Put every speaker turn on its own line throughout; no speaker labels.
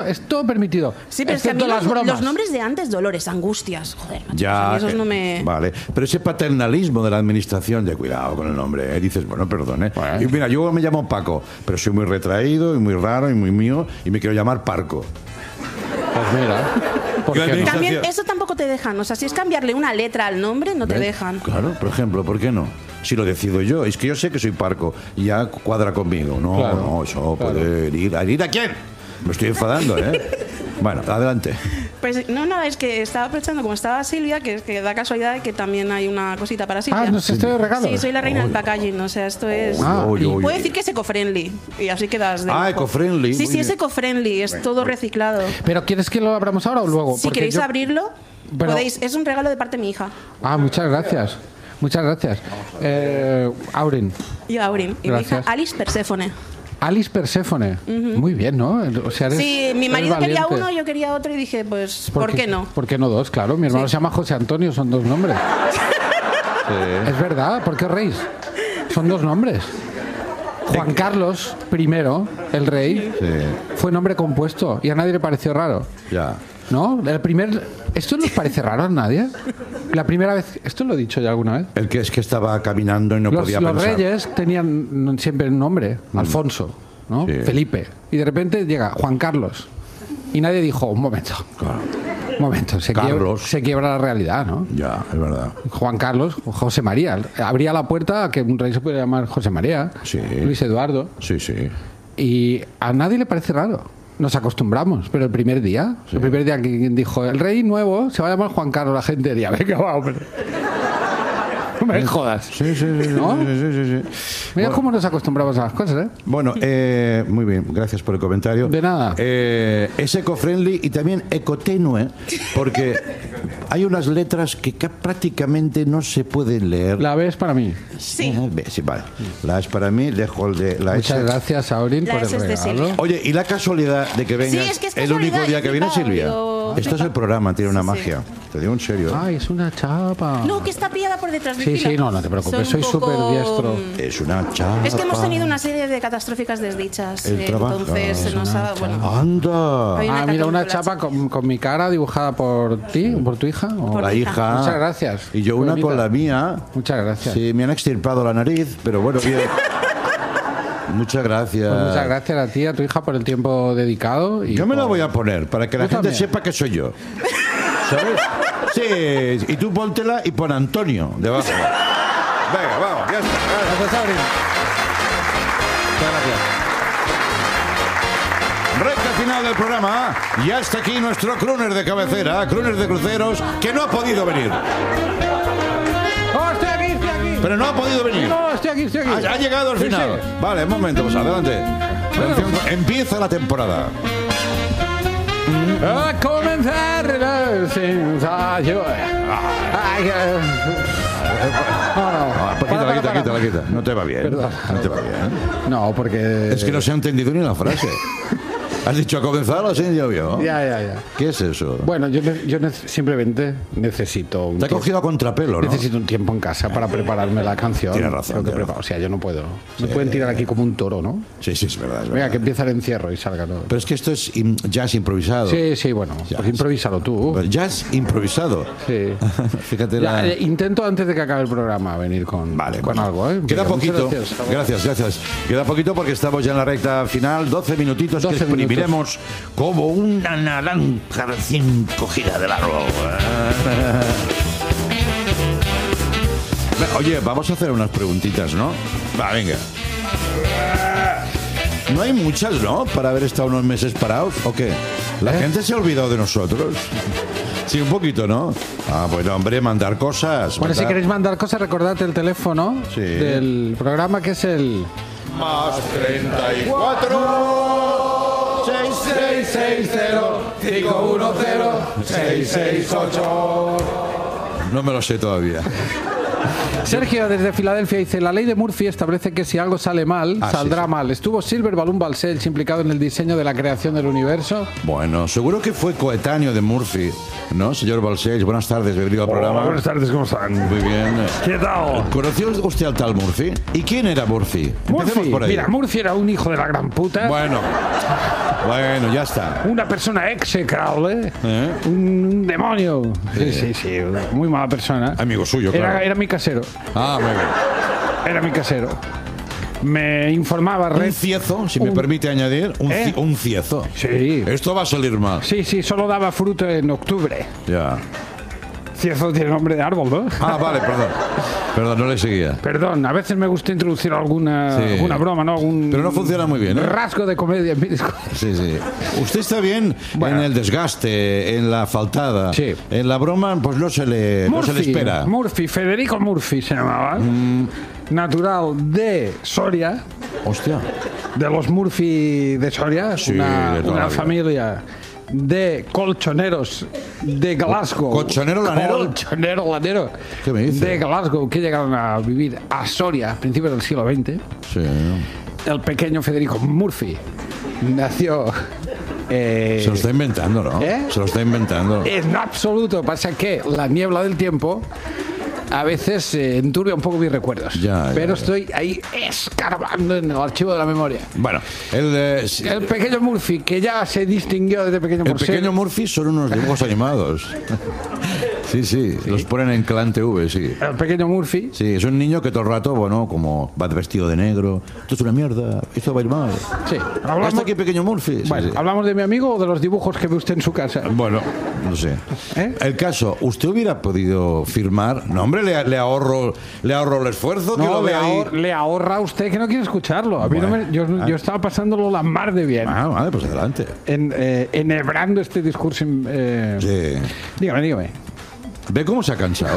Es todo permitido.
Sí, pero es que a mí
las bromas.
los nombres de antes, Dolores, Angustias, joder, macho,
Ya,
esos no me...
vale. Pero ese paternalismo de la administración, de cuidado con el nombre, dices, bueno, perdone. Y mira, yo me llamo Paco, pero soy muy retraído y muy raro y muy mío y me quiero llamar Parco.
Pues mira, ¿por qué no?
También eso tampoco te dejan, o sea, si es cambiarle una letra al nombre, no te dejan.
Claro, por ejemplo, ¿por qué no? Si lo decido yo, es que yo sé que soy Parco y ya cuadra conmigo. No,
Claro,
no, eso puede ir a quién. Me estoy enfadando, ¿eh? Bueno, adelante.
Pues no, nada, es que estaba aprovechando, como estaba Silvia, que da casualidad de que también hay una cosita para Silvia.
Ah, ¿nos estoy de regalo?
Sí, soy la reina del packaging, o sea, esto es... Puedo decir que es eco-friendly, y así quedas de...
eco-friendly.
Sí, es eco-friendly, es todo reciclado.
¿Pero quieres que lo abramos ahora o luego?
Si queréis abrirlo,
Pero...
podéis, es un regalo de parte de mi hija.
Ah, muchas gracias. Muchas gracias. Aurin.
Yo, Aurin, y mi hija Alice Perséfone.
Alice Perséfone. Muy bien, ¿no? O sea,
sí, mi marido quería uno, yo quería otro y dije, pues, ¿por qué no?
¿Por qué no dos? Claro, mi hermano se llama José Antonio, son dos nombres. Es verdad, ¿por qué reís? Son dos nombres. Juan Carlos I, el rey, fue nombre compuesto y a nadie le pareció raro.
Ya.
¿No? ¿Esto nos parece raro a nadie? La primera vez... ¿Esto lo he dicho ya alguna vez?
El que es que estaba caminando y no podía pensar.
Los reyes tenían siempre un nombre. Alfonso, ¿no?
Sí.
Felipe. Y de repente llega Juan Carlos. Y nadie dijo, un momento.
Claro.
Un momento. Se quiebra la realidad, ¿no?
Ya, es verdad.
Juan Carlos, José María. Abría la puerta a que un rey se pudiera llamar José María.
Sí.
Luis Eduardo.
Sí, sí.
Y a nadie le parece raro. Nos acostumbramos, pero el primer día que dijo, el rey nuevo se va a llamar Juan Carlos, la gente diría, venga, va, hombre. No me jodas.
Sí.
¿No?
Sí.
Mira cómo nos acostumbramos a las cosas, ¿eh?
Bueno, muy bien, gracias por el comentario.
De nada.
Es eco-friendly y también ecotenue, porque hay unas letras que prácticamente no se pueden leer.
La B es para mí.
Sí.
Sí, vale. La es para mí, dejo el de la
Muchas
S.
gracias, Aurin, por el regalo.
Oye, y la casualidad de que vengas el único día que viene Silvia. Esto es el programa, tiene una magia. Te digo en serio.
Ay, es una chapa.
No, que está pillada por detrás.
Sí, no te preocupes, soy súper diestro.
Es una chapa.
Es que hemos tenido una serie de catastróficas desdichas.
El trabajo.
Entonces se nos ha... Bueno,
¡Anda!
Mira, una chapa con mi cara dibujada por ti, por tu hija.
Por
la hija.
Muchas gracias.
Y yo una con la mía.
Muchas gracias.
Sí, me han extirpado la nariz, pero bueno, bien. Muchas gracias.
Pues muchas gracias a ti, a tu hija, por el tiempo dedicado. Y
yo me la voy a poner para que la gente sepa que soy yo. ¿Sabes? Sí, y tú póntela y pon Antonio debajo. Venga, vamos, ya está.
Gracias, Aurin. Muchas gracias.
Recta final del programa. Ya está aquí nuestro crooner de cabecera, crooner de cruceros, que no ha podido venir.
¡Oh, estoy aquí!
Pero no ha podido venir.
No, estoy aquí.
Ha llegado al final.
Sí.
Vale, un momento, pues adelante. Atención, empieza la temporada.
A comenzar la sensación.
La quita. No te va bien.
Perdón.
No te va bien.
No, porque...
Es que no se ha entendido ni la frase. Has dicho a comenzar la sensación.
Ya.
¿Qué es eso?
Bueno, yo simplemente necesito un
Te ha
tiempo.
cogido a contrapelo, ¿no?
Necesito un tiempo en casa para prepararme la canción.
Tienes razón.
O sea, yo no puedo. Me pueden tirar aquí como un toro, ¿no?
Sí, es verdad.
Venga, que empieza el encierro y salga, ¿no?
Pero es que esto es jazz improvisado.
Sí, bueno. Pues improvísalo tú.
Jazz improvisado.
Sí.
Fíjate
intento antes de que acabe el programa venir con algo, ¿eh?
Queda
Venga,
poquito. Gracias. Queda poquito porque estamos ya en la recta final. 12 minutitos que exprimiremos como una naranja recién cogida del árbol. Oye, vamos a hacer unas preguntitas, ¿no? Va, venga. No hay muchas, ¿no? Para haber estado unos meses parados, ¿o qué? ¿La gente se ha olvidado de nosotros? Sí, un poquito, ¿no? Bueno, hombre, mandar cosas.
Bueno, si queréis mandar cosas, recordad el teléfono del programa, que es el...
¡Más 34!
6660-510-668.
No me lo sé todavía.
Sergio, desde Filadelfia, dice: la ley de Murphy establece que si algo sale mal, saldrá mal. ¿Estuvo Silver Balloon Balcells implicado en el diseño de la creación del universo?
Bueno, seguro que fue coetáneo de Murphy, ¿no, señor Balcells? Buenas tardes, bienvenido al programa.
Buenas tardes, ¿cómo están?
Muy bien.
¿Qué tal?
¿Conoció usted al tal Murphy? ¿Y quién era Murphy? Empecemos por ahí.
Mira, Murphy era un hijo de la gran puta.
Bueno. Bueno, ya está.
Una persona execrable, un demonio. Sí, muy mala persona.
Amigo suyo, claro.
Era mi casero.
Ah, muy bien.
Era mi casero. Me informaba...
Un ciezo, si me permite añadir, un ciezo.
Sí.
Esto va a salir mal.
Sí, solo daba fruto en octubre.
Ya.
Ciezo tiene nombre de árbol, ¿no?
Ah, vale, perdón, no le seguía.
Perdón, a veces me gusta introducir alguna broma, ¿no?
Pero no funciona muy bien, ¿eh?
Rasgo de comedia en mi discurso.
Sí. Usted está bien en el desgaste, en la faltada.
Sí.
En la broma, pues no se le espera.
Federico Murphy se llamaba. Natural de Soria.
Hostia.
De los Murphy de Soria.
Sí,
una familia de colchoneros de Glasgow.
¿Colchonero lanero?
Colchonero lanero.
¿Qué me dice?
De Glasgow, que llegaron a vivir a Soria a principios del siglo XX.
Sí.
El pequeño Federico Murphy nació...
se lo está inventando, ¿no? Se lo está inventando.
En absoluto. Pasa que la niebla del tiempo a veces enturbia un poco mis recuerdos. Pero estoy ahí escarbando en el archivo de la memoria.
Bueno,
el pequeño Murphy, que ya se distinguió desde pequeño por
ser... El pequeño Murphy son unos dibujos animados. Sí, los ponen en Clan TV, sí.
El pequeño Murphy.
Sí, es un niño que todo el rato, bueno, como va vestido de negro. Esto es una mierda, esto va a ir mal.
Sí.
¿Hasta aquí, pequeño Murphy?
Bueno,
sí.
¿Hablamos de mi amigo o de los dibujos que ve usted en su casa?
Bueno, no sé. El caso, ¿usted hubiera podido firmar? No, hombre, le ahorro el esfuerzo.
No,
que lo vea
le ahorra a usted que no quiere escucharlo. A mí yo estaba pasándolo la mar de bien.
Ah, vale, pues adelante.
Enhebrando este discurso.
Sí.
Dígame.
¿Ve cómo se ha cansado?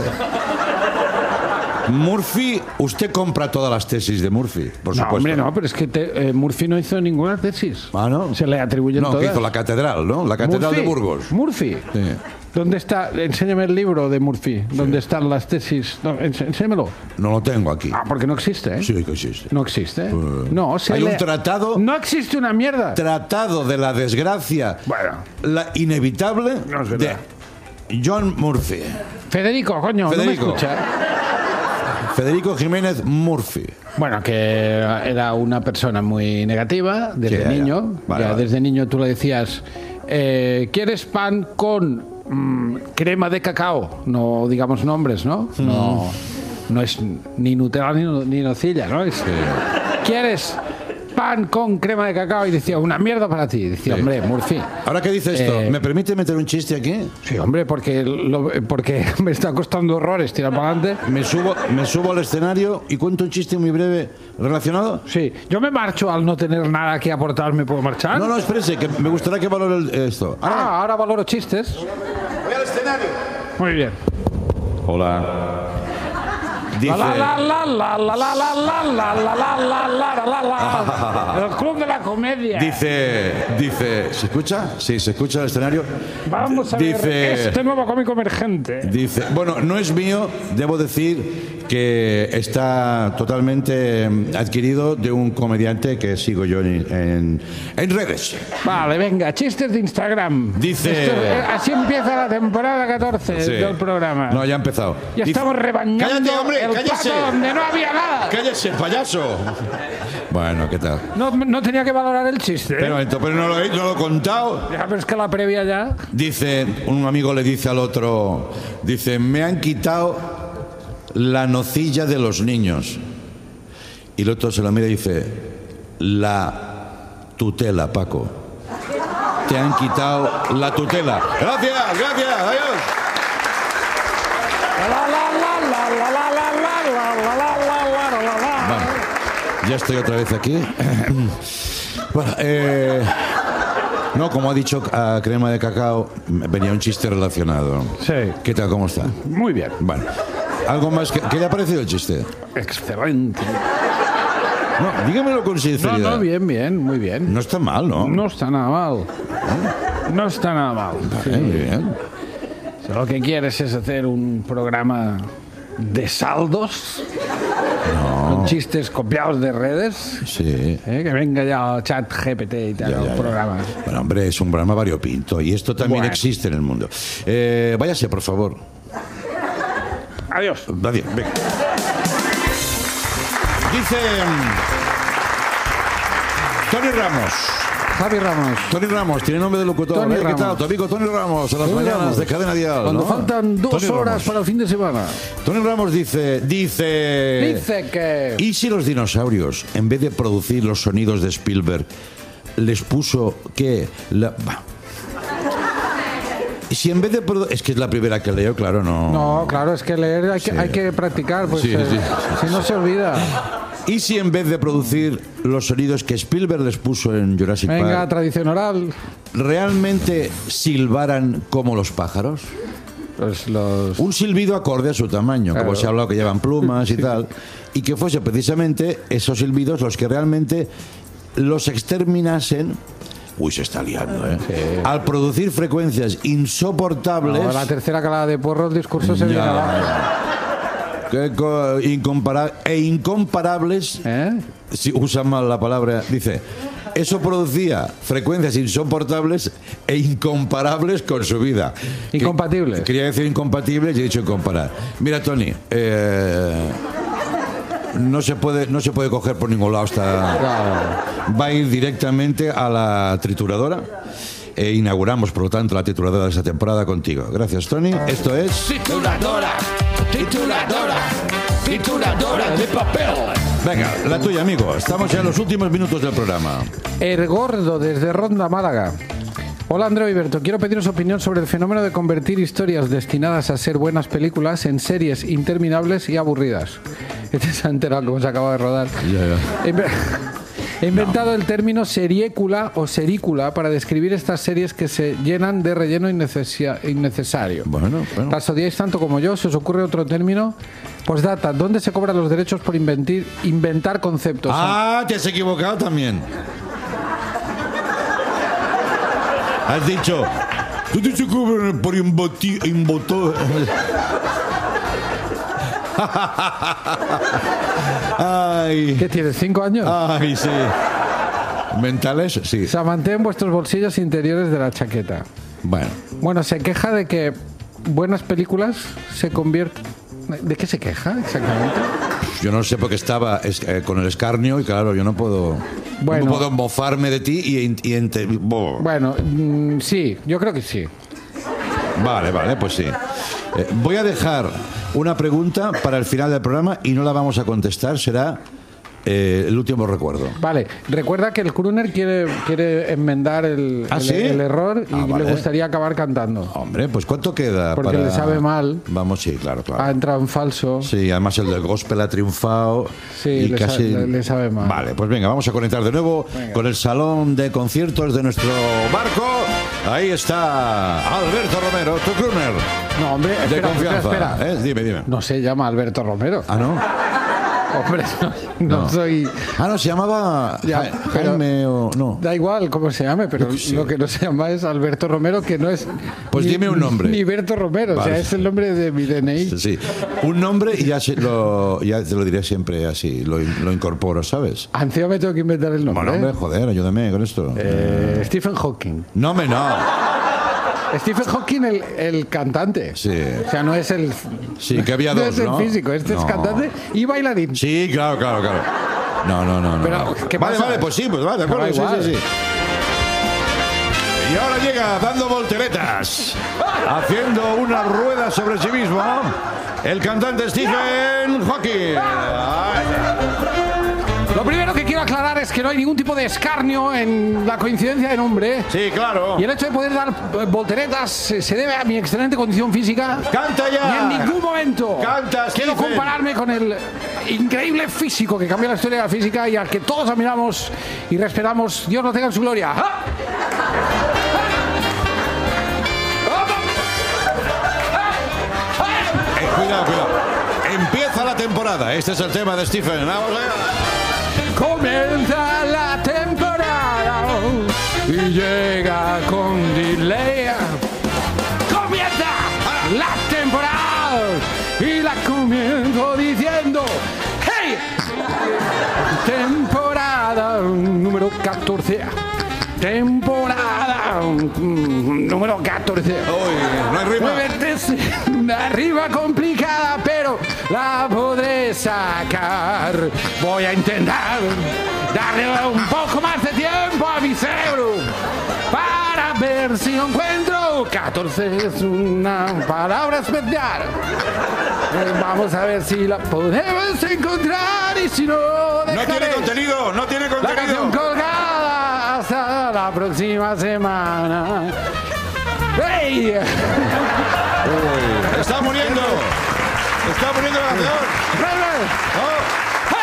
Murphy, usted compra todas las tesis de Murphy, por supuesto.
No, hombre, no, pero es que Murphy no hizo ninguna tesis.
Ah, ¿no?
Se le atribuyen todas.
No, que hizo la catedral, ¿no? La catedral
Murphy,
de Burgos.
Murphy. Sí. ¿Dónde está? Enséñame el libro de Murphy. ¿Dónde están las tesis? No, enséñamelo.
No lo tengo aquí.
Ah, porque no existe, ¿eh?
Sí que existe.
No existe. No,
hay un tratado.
No existe una mierda.
Tratado de la desgracia.
Bueno.
La inevitable de John Murphy.
Federico, coño, no me escucha.
Federico Jiménez Murphy.
Bueno, que era una persona muy negativa desde niño. Vale. Desde niño tú le decías, ¿quieres pan con crema de cacao? No digamos nombres, ¿no? No es ni Nutella ni nocilla, ¿no? ¿Quieres pan con crema de cacao? Y decía, una mierda para ti. Decía, hombre, Murphy.
¿Ahora qué dice esto? ¿Me permite meter un chiste aquí?
Sí, hombre, porque me está costando horrores tirar para adelante.
Me subo al escenario y cuento un chiste muy breve relacionado.
Sí, yo me marcho al no tener nada que aportar. ¿Me puedo marchar?
No, espérese, que me gustaría que valore esto.
Ahora valoro chistes.
Voy al escenario.
Muy bien.
Hola. Dice...
El club de la comedia.
Dice, ¿se escucha? Sí, se escucha el escenario.
Vamos a ver este nuevo cómico emergente.
Dice, bueno, no es mío, debo decir que está totalmente adquirido de un comediante que sigo yo en redes.
Vale, venga, chistes de Instagram.
Dice...
así empieza la temporada 14 del programa.
No, ya ha empezado.
Ya estamos rebañando.
¡Cállate, hombre!
El
¡Cállese!
plato donde no había nada.
¡Cállese, payaso! Bueno, ¿qué tal?
No tenía que valorar el chiste.
Pero no lo he contado.
Ya, pero es que la previa ya...
Dice, un amigo le dice al otro, dice, me han quitado la nocilla de los niños. Y el otro se lo mira y dice, la tutela, Paco. Te han quitado la tutela. Gracias, adiós. Bueno, ya estoy otra vez aquí. Bueno, no, como ha dicho a Crema de Cacao, venía un chiste relacionado.
Sí.
¿Qué tal? ¿Cómo está?
Muy bien.
Bueno, ¿algo más? ¿Qué le ha parecido el chiste?
Excelente.
No, dígamelo con sinceridad.
No, bien, muy bien.
No está mal, ¿no?
No está nada mal. No está nada mal.
Sí. Muy bien.
Si lo que quieres es hacer un programa de saldos, con chistes copiados de redes,
sí.
Que venga ya Chat GPT y tal, un programa.
Bueno, hombre, es un programa variopinto y esto también existe en el mundo. Váyase, por favor.
Adiós.
Adiós. Venga. Dice Tony Ramos.
Javi Ramos.
Tony Ramos, tiene nombre de locutor. ¿Qué tal? Tu amigo Tony Ramos, a las mañanas de Cadena Dial.
Cuando faltan 2 horas para el fin de semana.
Tony Ramos dice
que...
¿Y si los dinosaurios, en vez de producir los sonidos de Spielberg, les puso que... Si en vez de... Es que es la primera que leo, claro, no...
No, claro, es que leer hay que practicar, pues si no se olvida.
¿Y si en vez de producir los sonidos que Spielberg les puso en Jurassic Park...
Venga, tradición oral.
¿Realmente silbaran como los pájaros?
Pues
un silbido acorde a su tamaño, claro. Como se ha hablado que llevan plumas y tal, y que fuese precisamente esos silbidos los que realmente los exterminasen. Uy, se está liando, ¿eh? Sí. Al producir frecuencias insoportables.
No, la tercera calada de porro, el discurso se viene abajo.
Incomparables. Si usan mal la palabra, dice. Eso producía frecuencias insoportables e incomparables con su vida.
Incompatibles.
Quería decir incompatibles y he dicho incomparar. Mira, Tony, no se puede coger por ningún lado va a ir directamente a la trituradora e inauguramos por lo tanto la trituradora de esta temporada contigo. Gracias, Tony. Esto es trituradora de papel. Venga, la tuya, amigo. Estamos ya en los últimos minutos del programa.
El Gordo desde Ronda, Málaga. Hola, Andreu y Berto. Quiero pediros opinión sobre el fenómeno de convertir historias destinadas a ser buenas películas en series interminables y aburridas. Este se ha enterado cómo se acaba de rodar. He inventado el término seriécula o serícula para describir estas series que se llenan de relleno innecesario.
Bueno.
¿Las odiáis tanto como yo? ¿Se os ocurre otro término? Postdata, ¿dónde se cobran los derechos por inventar conceptos?
Te has equivocado también. Has dicho, ¿dónde se cobran por inventar? Ay.
¿Qué tienes, 5 años?
Ay, sí. ¿Mentales? Sí.
Se mantienen vuestros bolsillos interiores de la chaqueta. Bueno, se queja de que buenas películas se convierten... ¿De qué se queja exactamente?
Yo no sé, porque estaba con el escarnio y claro, yo no puedo... no puedo mofarme de ti
Bueno, sí, yo creo que sí.
Vale, pues sí. Voy a dejar una pregunta para el final del programa y no la vamos a contestar, será el último recuerdo.
Vale, recuerda que el crooner quiere enmendar el error y le gustaría acabar cantando.
Hombre, pues ¿cuánto queda?
Porque le sabe mal.
Vamos, sí, claro.
Ha entrado en falso.
Sí, además el del gospel ha triunfado.
Sí, y le sabe mal.
Vale, pues venga, vamos a conectar de nuevo con el salón de conciertos de nuestro barco. Ahí está Alberto Romero, tu crooner.
No, hombre, espera.
Dime.
No se llama Alberto Romero.
¿Ah, no?
Hombre, no soy...
no, se llamaba Jaime o... No.
Da igual cómo se llame, pero lo que no se llama es Alberto Romero, que no es...
Pues dime un nombre.
Ni Berto Romero, vale. O sea, es el nombre de mi DNI.
Sí. Un nombre y ya te lo diré siempre así, lo incorporo, ¿sabes?
Encima me tengo que inventar el nombre.
Bueno, hombre, joder, ayúdame con esto.
Stephen Hawking.
No.
Stephen Hawking, el cantante.
Sí.
O sea, no es el...
Sí, que había dos,
¿no? No es el físico, es cantante y bailarín.
Sí, claro. No.
Pero, ¿qué pasa?
Vale, pues sí, pues vale, de acuerdo. Sí. Y ahora llega dando volteretas, haciendo una rueda sobre sí mismo, el cantante Stephen Hawking.
Lo primero que quiero aclarar es que no hay ningún tipo de escarnio en la coincidencia de nombre.
Sí, claro.
Y el hecho de poder dar volteretas se debe a mi excelente condición física.
¡Canta ya!
Y en ningún momento quiero compararme con el increíble físico que cambió la historia de la física y al que todos admiramos y respetamos. Dios lo tenga en su gloria.
Cuidado. Empieza la temporada. Este es el tema de Stephen. Vamos allá.
Comienza la temporada y llega con delay. Comienza la temporada y la comienzo diciendo ¡hey! Temporada número 14. Temporada número 14.
Uy, no hay rima.
Una rima complicada, pero la podré sacar. Voy a intentar darle un poco más de tiempo. tiempo a mi cerebro para ver si lo encuentro. 14 es una palabra especial. Vamos a ver si la podemos encontrar y si no...
No tiene contenido, no tiene
La canción
contenido.
colgada hasta la próxima semana. ¡Ey!
Uy, está muriendo. Está muriendo la canción. Oh.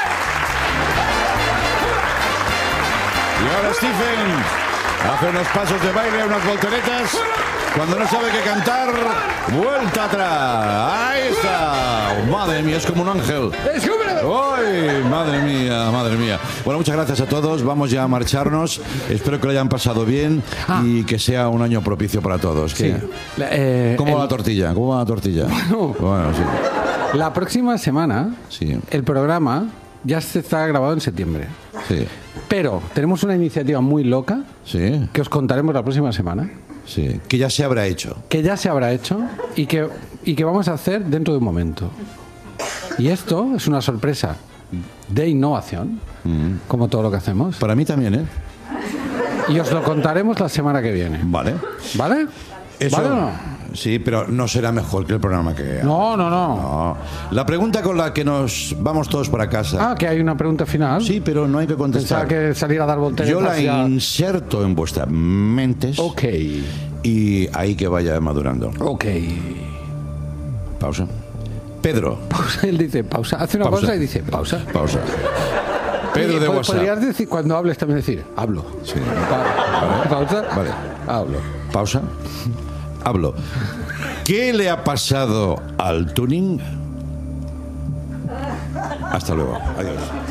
Y ahora Stephen hace unos pasos de baile, unas volteretas. Cuando no sabe qué cantar, vuelta atrás. Ahí está. Madre mía, es como un ángel. ¡Ay! Madre mía, madre mía. Bueno, muchas gracias a todos. Vamos ya a marcharnos. Espero que lo hayan pasado bien y que sea un año propicio para todos.
Sí.
¿Cómo va la tortilla? ¿Cómo va la tortilla? Bueno, sí.
La próxima semana,
Sí.
el programa ya se está grabado en septiembre.
Sí.
Pero tenemos una iniciativa muy loca
Sí.
que os contaremos la próxima semana,
Sí. Que ya se habrá hecho.
que ya se habrá hecho y que vamos a hacer dentro de un momento. Y esto es una sorpresa de innovación, como todo lo que hacemos.
Para mí también, ¿eh?
Y os lo contaremos la semana que viene.
Vale.
¿Vale?
Eso,
¿Vale o no?
Sí, pero no será mejor que el programa que...
No.
No. La pregunta con la que nos vamos todos para casa.
Ah, que hay una pregunta final.
Sí, pero no hay que contestar.
Pensaba que salir a dar volteretas.
Yo la
ya.
inserto en vuestras mentes
Ok.
y ahí que vaya madurando.
Ok.
Pausa. Pedro.
Pausa, él dice pausa. Hace una pausa y dice pausa.
Pausa. Pedro de WhatsApp.
Podrías decir, cuando hables también decir, hablo.
Sí.
Pausa.
Vale.
Hablo.
Pausa. Hablo. ¿Qué le ha pasado al tuning? Hasta luego. Adiós.